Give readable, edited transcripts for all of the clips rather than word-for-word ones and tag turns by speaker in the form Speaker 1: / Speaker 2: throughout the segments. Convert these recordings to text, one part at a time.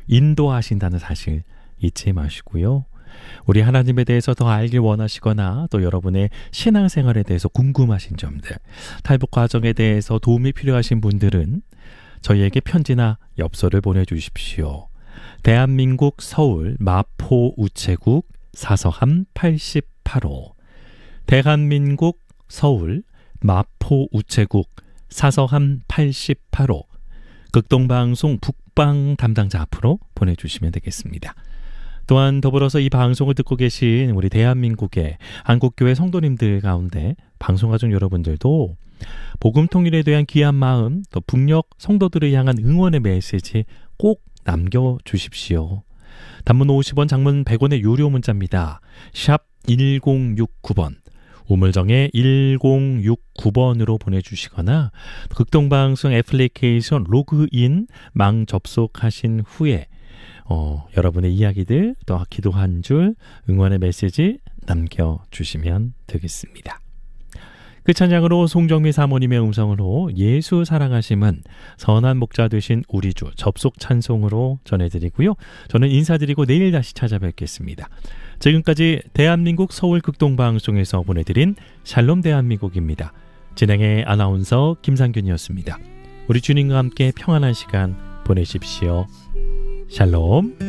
Speaker 1: 인도하신다는 사실 잊지 마시고요. 우리 하나님에 대해서 더 알길 원하시거나 또 여러분의 신앙생활에 대해서 궁금하신 점들, 탈북 과정에 대해서 도움이 필요하신 분들은 저희에게 편지나 엽서를 보내주십시오. 대한민국 서울 마포 우체국 사서함 88호, 대한민국 서울 마포 우체국 사서함 88호, 극동방송 북방 담당자 앞으로 보내주시면 되겠습니다. 또한 더불어서 이 방송을 듣고 계신 우리 대한민국의 한국교회 성도님들 가운데 방송가족 여러분들도 복음 통일에 대한 귀한 마음, 또 북녘 성도들을 향한 응원의 메시지 꼭 남겨주십시오. 단문 50원, 장문 100원의 유료 문자입니다. 샵 1069번, 우물정에 1069번으로 보내주시거나 극동방송 애플리케이션 로그인 망 접속하신 후에 여러분의 이야기들, 또 기도 한 줄, 응원의 메시지 남겨주시면 되겠습니다. 그 찬양으로 송정미 사모님의 음성으로 예수 사랑하심은 선한 목자 되신 우리 주 접속 찬송으로 전해드리고요. 저는 인사드리고 내일 다시 찾아뵙겠습니다. 지금까지 대한민국 서울 극동방송에서 보내드린 샬롬 대한민국입니다. 진행의 아나운서 김상균이었습니다. 우리 주님과 함께 평안한 시간 보내십시오. 샬롬.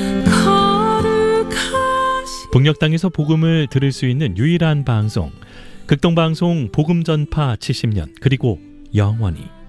Speaker 1: 북녘 땅에서 복음을 들을 수 있는 유일한 방송, 극동방송 복음전파 70년, 그리고 영원히.